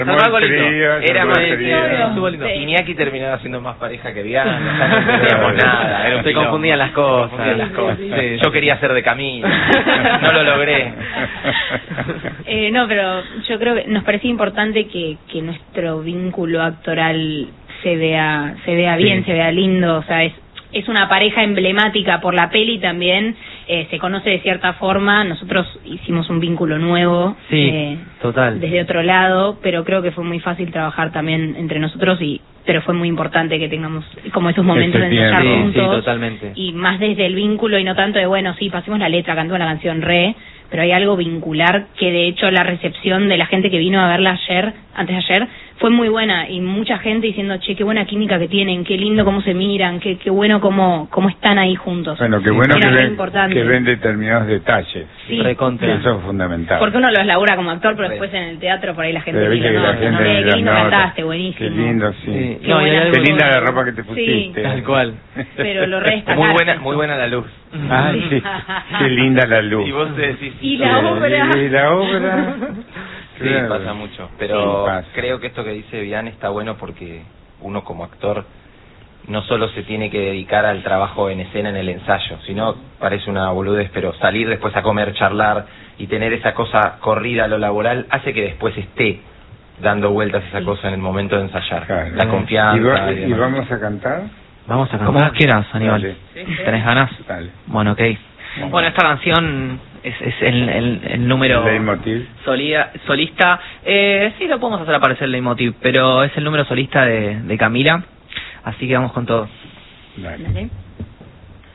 Era más lindo. Iñaki terminaba siendo más pareja que Diana, no entendíamos nada. Se confundían las cosas. Sí. Yo quería ser de Camila, no lo logré. No, pero yo creo que nos parecía importante que nuestro vínculo actoral se vea bien, se vea lindo, o sea, es una pareja emblemática por la peli también, se conoce de cierta forma, nosotros hicimos un vínculo nuevo, total, desde otro lado, pero creo que fue muy fácil trabajar también entre nosotros, pero fue muy importante que tengamos como esos momentos de ensayar juntos, totalmente. Y más desde el vínculo y no tanto de, bueno, sí, pasemos la letra, cantemos la canción pero hay algo vincular que de hecho la recepción de la gente que vino a verla antes de ayer, fue muy buena y mucha gente diciendo, che, qué buena química que tienen, qué lindo cómo se miran, qué bueno cómo están ahí juntos. Bueno, qué bueno que ven determinados detalles. Sí. Eso es fundamental. Porque uno los labura como actor, pero después en el teatro por ahí la gente dice, qué lindo cantaste, buenísimo. Qué lindo, sí. Qué linda la ropa que te pusiste. Sí. Tal cual. Pero lo resta. Muy buena la luz. Ah, sí. Qué linda la luz. Y vos te decís, y la obra. Y la obra. Sí, pasa mucho, pero creo que esto que dice Bian está bueno porque uno como actor no solo se tiene que dedicar al trabajo en escena en el ensayo, sino, parece una boludez, pero salir después a comer, charlar y tener esa cosa corrida a lo laboral hace que después esté dando vueltas esa cosa en el momento de ensayar. Claro. La confianza. ¿Y vamos a cantar? Vamos a cantar. Como vos quieras, Aníbal. Dale. ¿Tenés ganas? Dale. Bueno, ok. Bueno, esta canción es el número leitmotiv solista, sí lo podemos hacer aparecer el leitmotiv, pero es el número solista de Camila, así que vamos con todo. Dale.